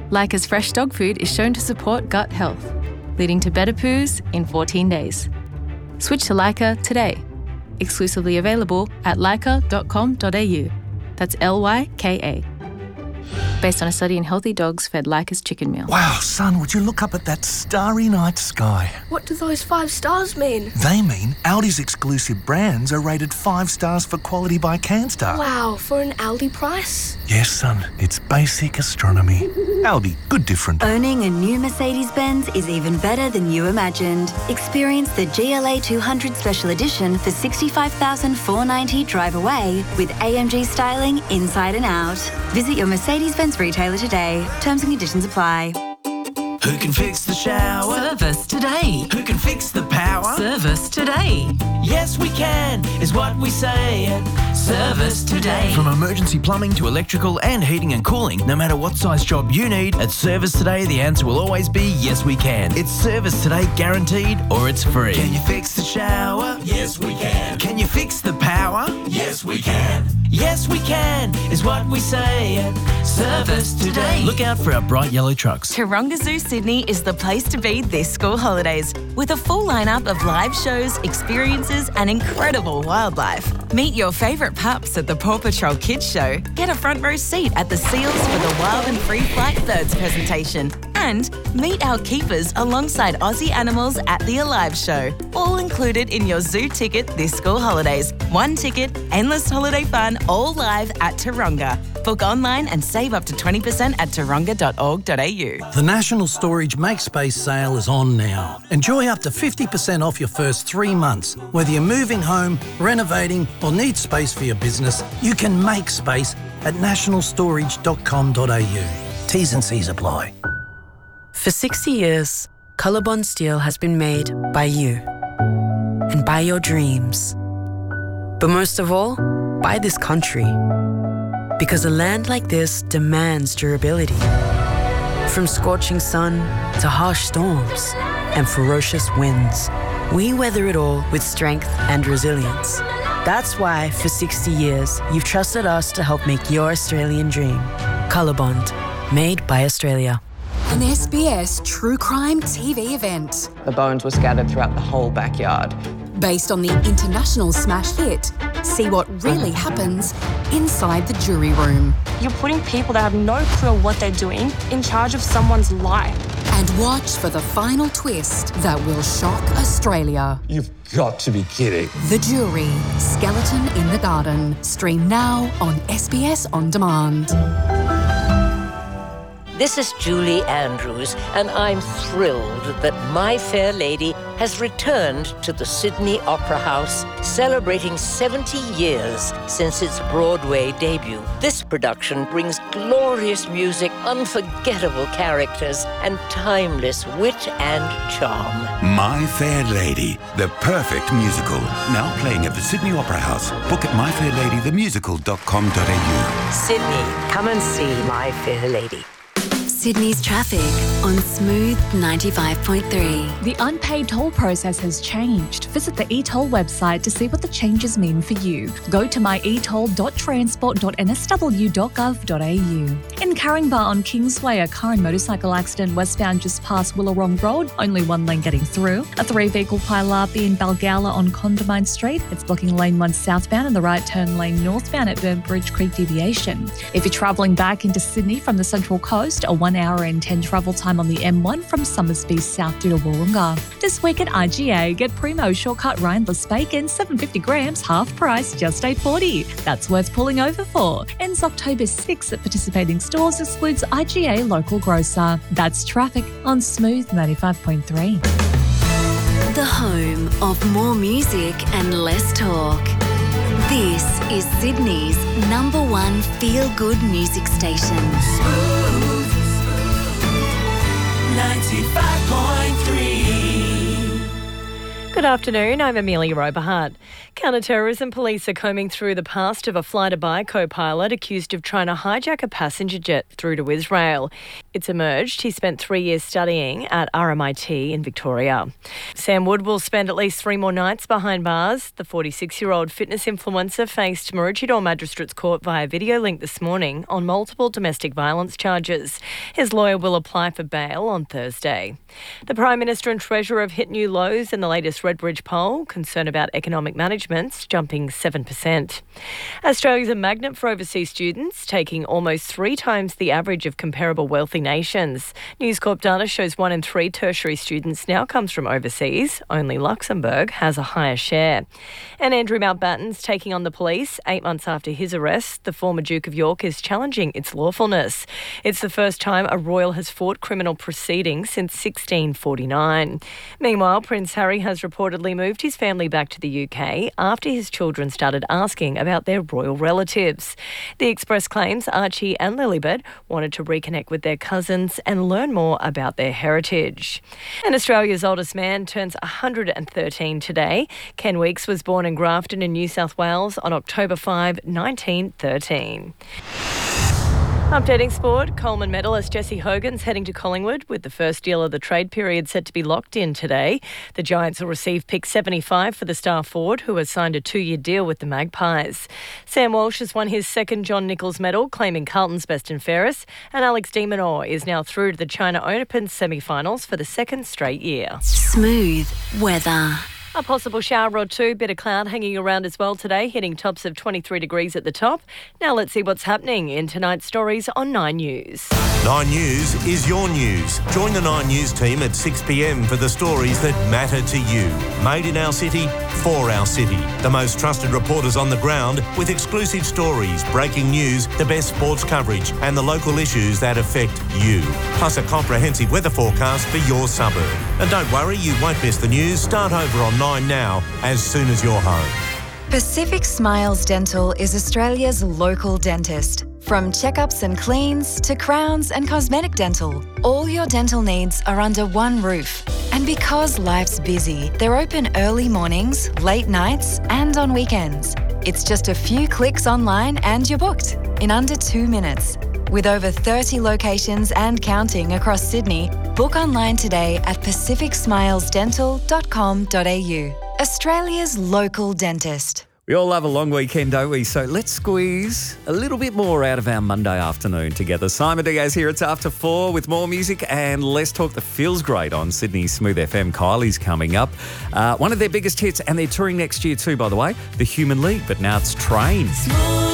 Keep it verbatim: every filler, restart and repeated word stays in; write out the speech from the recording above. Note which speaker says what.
Speaker 1: Leica's fresh dog food is shown to support gut health, leading to better poos in fourteen days. Switch to Leica today. Exclusively available at leica dot com dot a u. That's L Y K A. Based on a study in healthy dogs fed Leica's chicken meal.
Speaker 2: Wow, son, would you look up at that starry night sky?
Speaker 3: What do those five stars mean?
Speaker 2: They mean Aldi's exclusive brands are rated five stars for quality by CanStar.
Speaker 3: Wow, for an Aldi price?
Speaker 2: Yes, son, it's basic astronomy. Aldi, good different.
Speaker 4: Owning a new Mercedes-Benz is even better than you imagined. Experience the G L A two hundred Special Edition for sixty-five thousand four hundred ninety dollars drive away with A M G styling inside and out. Visit your Mercedes-Benz retailer today. Terms and conditions apply.
Speaker 5: Who can fix the shower?
Speaker 6: Service today.
Speaker 5: Who can fix the power?
Speaker 6: Service today.
Speaker 5: Yes, we can, is what we say at Service Today. From emergency plumbing to electrical and heating and cooling, no matter what size job you need, at Service Today, the answer will always be yes, we can. It's Service Today guaranteed or it's free. Can you fix the shower? Yes, we can. Can you fix the power? Yes, we can. Yes, we can, is what we say at Service Today. Look out for our bright yellow trucks.
Speaker 7: Taronga Zoo Sydney is the place to be this school holidays, with a full lineup of live shows, experiences and incredible wildlife. Meet your favourite pups at the Paw Patrol Kids Show, get a front row seat at the Seals for the Wild and Free Flight Birds presentation, and meet our keepers alongside Aussie animals at the Alive Show. All included in your zoo ticket this school holidays. One ticket, endless holiday fun, all live at Taronga. Book online and save up to twenty percent at taronga dot org dot a u.
Speaker 8: The National Storage Make Space sale is on now. Enjoy up to fifty percent off your first three months. Whether you're moving home, renovating or need space for your business, you can make space at national storage dot com dot a u. T's and C's apply.
Speaker 9: For sixty years, Colorbond Steel has been made by you and by your dreams. But most of all, by this country. Because a land like this demands durability. From scorching sun to harsh storms and ferocious winds, we weather it all with strength and resilience. That's why, for sixty years, you've trusted us to help make your Australian dream. Colorbond, made by Australia.
Speaker 10: An S B S true crime T V event.
Speaker 11: The bones were scattered throughout the whole backyard.
Speaker 10: Based on the international smash hit, see what really happens inside the jury room.
Speaker 12: You're putting people that have no clue what they're doing in charge of someone's life.
Speaker 10: And watch for the final twist that will shock Australia.
Speaker 13: You've got to be kidding.
Speaker 10: The Jury, Skeleton in the Garden. Stream now on S B S On Demand.
Speaker 14: This is Julie Andrews, and I'm thrilled that My Fair Lady has returned to the Sydney Opera House, celebrating seventy years since its Broadway debut. This production brings glorious music, unforgettable characters, and timeless wit and charm.
Speaker 15: My Fair Lady, the perfect musical. Now playing at the Sydney Opera House. Book at my fair lady the musical dot com dot a u.
Speaker 14: Sydney, come and see My Fair Lady.
Speaker 4: Sydney's traffic on Smooth ninety-five point three.
Speaker 16: The unpaid toll process has changed. Visit the e-toll website to see what the changes mean for you. Go to my e toll dot transport dot n s w dot gov dot a u. In Caringbah on Kingsway, a car and motorcycle accident westbound just past Willarong Road, only one lane getting through. A three-vehicle pile-up in Balgowlah on Condamine Street. It's blocking lane one southbound and the right turn lane northbound at Burnbridge Creek Deviation. If you're travelling back into Sydney from the Central Coast, a one hour and ten travel time on the M one from Summersby south to Wollonga. This week at I G A, get Primo shortcut rindless bacon, seven hundred fifty grams, half price, just eight forty. That's worth pulling over for. Ends October sixth at participating stores, excludes I G A local grocer. That's traffic on Smooth ninety-five point three.
Speaker 4: The home of more music and less talk. This is Sydney's number one feel-good music station.
Speaker 5: Smooth ninety-five point three.
Speaker 17: Good afternoon, I'm Amelia Oberhart. Counter-terrorism police are combing through the past of a fly-to-buy co-pilot accused of trying to hijack a passenger jet through to Israel. It's emerged he spent three years studying at R M I T in Victoria. Sam Wood will spend at least three more nights behind bars. The forty-six-year-old fitness influencer faced Maroochydore Magistrates Court via video link this morning on multiple domestic violence charges. His lawyer will apply for bail on Thursday. The Prime Minister and Treasurer have hit new lows in the latest Redbridge poll, concern about economic management's jumping seven percent. Australia's a magnet for overseas students, taking almost three times the average of comparable wealthy nations. News Corp data shows one in three tertiary students now comes from overseas. Only Luxembourg has a higher share. And Andrew Mountbatten's taking on the police. Eight months after his arrest, the former Duke of York is challenging its lawfulness. It's the first time a royal has fought criminal proceedings since sixteen forty-nine. Meanwhile, Prince Harry has reportedly moved his family back to the U K after his children started asking about their royal relatives. The Express claims Archie and Lilibet wanted to reconnect with their cousins and learn more about their heritage. And Australia's oldest man turns one hundred thirteen today. Ken Weeks was born in Grafton in New South Wales on October fifth, nineteen thirteen. Updating sport, Coleman medalist Jesse Hogan's heading to Collingwood with the first deal of the trade period set to be locked in today. The Giants will receive pick seventy-five for the star forward, who has signed a two-year deal with the Magpies. Sam Walsh has won his second John Nichols medal, claiming Carlton's best and fairest, and Alex de Minaur is now through to the China Open semi-finals for the second straight year.
Speaker 4: Smooth weather.
Speaker 17: A possible shower or two, bit of cloud hanging around as well today, hitting tops of twenty-three degrees at the top. Now let's see what's happening in tonight's stories on Nine News.
Speaker 18: Nine News is your news. Join the Nine News team at six p m for the stories that matter to you. Made in our city, for our city. The most trusted reporters on the ground with exclusive stories, breaking news, the best sports coverage and the local issues that affect you. Plus a comprehensive weather forecast for your suburb. And don't worry, you won't miss the news. Start over on Nine now, as soon as you're home.
Speaker 19: Pacific Smiles Dental is Australia's local dentist. From checkups and cleans to crowns and cosmetic dental, all your dental needs are under one roof. And because life's busy, they're open early mornings, late nights, and on weekends. It's just a few clicks online and you're booked in under two minutes. With over thirty locations and counting across Sydney, book online today at pacific smiles dental dot com dot a u. Australia's local dentist.
Speaker 20: We all love a long weekend, don't we? So let's squeeze a little bit more out of our Monday afternoon together. Simon Diaz here. It's after four with more music and less talk that feels great on Sydney's Smooth F M. Kylie's coming up. Uh, one of their biggest hits, and they're touring next year too, by the way, The Human League. But now it's Train.
Speaker 21: Smooth.